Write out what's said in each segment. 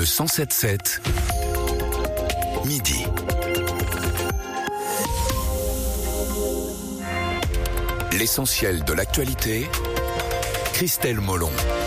le 107.7, midi. L'essentiel de l'actualité, Christelle Molon.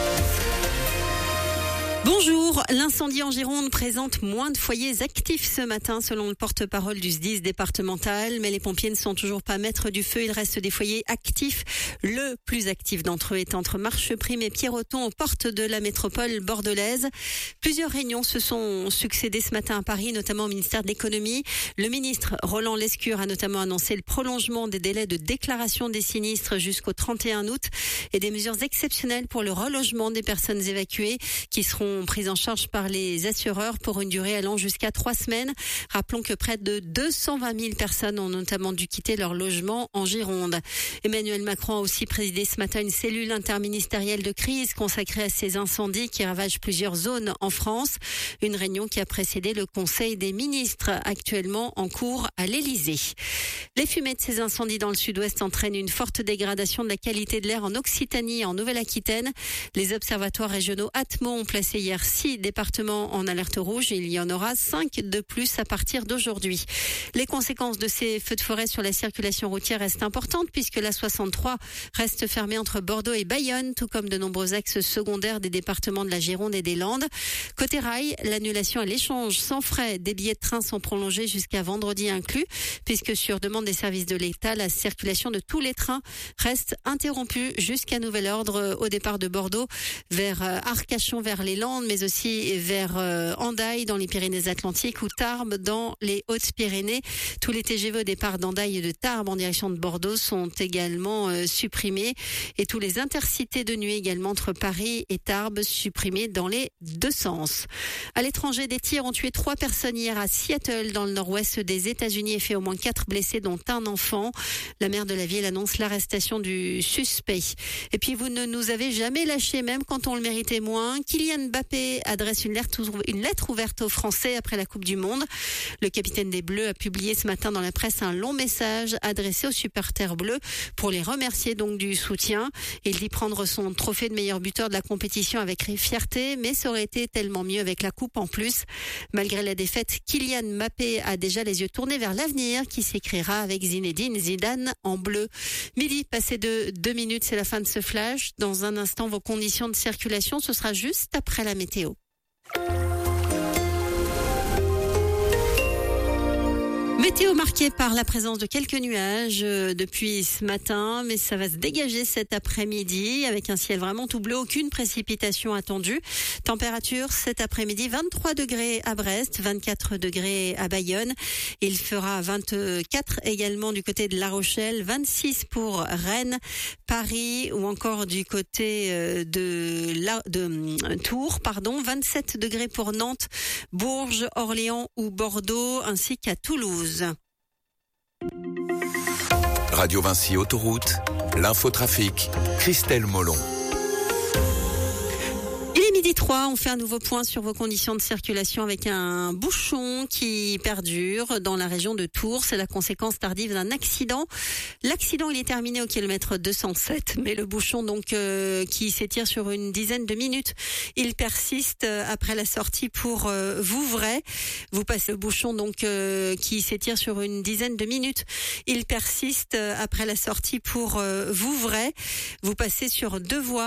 Bonjour, l'incendie en Gironde présente moins de foyers actifs ce matin selon le porte-parole du SDIS départemental, mais les pompiers ne sont toujours pas maîtres du feu, il reste des foyers actifs. Le plus actif d'entre eux est entre Marcheprime et Pierreton aux portes de la métropole bordelaise. Plusieurs réunions se sont succédées ce matin à Paris, notamment au ministère de l'économie. Le ministre Roland Lescure a notamment annoncé le prolongement des délais de déclaration des sinistres jusqu'au 31 août et des mesures exceptionnelles pour le relogement des personnes évacuées qui seront prises en charge par les assureurs pour une durée allant jusqu'à 3 semaines. Rappelons que près de 220 000 personnes ont notamment dû quitter leur logement en Gironde. Emmanuel Macron a aussi présidé ce matin une cellule interministérielle de crise consacrée à ces incendies qui ravagent plusieurs zones en France. Une réunion qui a précédé le Conseil des ministres actuellement en cours à l'Elysée. Les fumées de ces incendies dans le sud-ouest entraînent une forte dégradation de la qualité de l'air en Occitanie et en Nouvelle-Aquitaine. Les observatoires régionaux Atmo ont placé hier 6 départements en alerte rouge et il y en aura 5 de plus à partir d'aujourd'hui. Les conséquences de ces feux de forêt sur la circulation routière restent importantes puisque la 63 reste fermée entre Bordeaux et Bayonne, tout comme de nombreux axes secondaires des départements de la Gironde et des Landes. Côté rail, l'annulation et l'échange sans frais des billets de train sont prolongés jusqu'à vendredi inclus, puisque sur demande des services de l'État, la circulation de tous les trains reste interrompue jusqu'à nouvel ordre au départ de Bordeaux vers Arcachon, vers les Landes, mais aussi vers Hendaye dans les Pyrénées-Atlantiques ou Tarbes dans les Hautes-Pyrénées. Tous les TGV au départ d'Hendaye et de Tarbes en direction de Bordeaux sont également supprimés et tous les intercités de nuit également entre Paris et Tarbes supprimés dans les deux sens. À l'étranger, des tirs ont tué 3 personnes hier à Seattle dans le nord-ouest des États-Unis et fait au moins 4 blessés dont un enfant. La maire de la ville annonce l'arrestation du suspect. Et puis vous ne nous avez jamais lâchés même quand on le méritait moins. Kylian Mbappé adresse une lettre ouverte aux Français après la Coupe du Monde. Le capitaine des Bleus a publié ce matin dans la presse un long message adressé aux supporters bleus pour les remercier donc du soutien. Il dit prendre son trophée de meilleur buteur de la compétition avec fierté, mais ça aurait été tellement mieux avec la coupe en plus. Malgré la défaite, Kylian Mbappé a déjà les yeux tournés vers l'avenir qui s'écrira avec Zinedine Zidane en bleu. Midi, passé de 2 minutes, c'est la fin de ce flash. Dans un instant, vos conditions de circulation, ce sera juste après la météo. Météo marquée par la présence de quelques nuages depuis ce matin, mais ça va se dégager cet après-midi avec un ciel vraiment tout bleu, aucune précipitation attendue. Température cet après-midi, 23 degrés à Brest, 24 degrés à Bayonne. Il fera 24 également du côté de La Rochelle, 26 pour Rennes, Paris ou encore du côté de Tours, 27 degrés pour Nantes, Bourges, Orléans ou Bordeaux ainsi qu'à Toulouse. Radio Vinci Autoroute, l'infotrafic, Christelle Molon. Il est midi 3, on fait un nouveau point sur vos conditions de circulation avec un bouchon qui perdure dans la région de Tours. C'est la conséquence tardive d'un accident. L'accident, il est terminé au kilomètre 207, mais le bouchon donc qui s'étire sur une dizaine de minutes, il persiste après la sortie pour Vouvray. Vous passez le bouchon donc qui s'étire sur une dizaine de minutes. Il persiste après la sortie pour Vouvray. Vous passez sur 2 voies.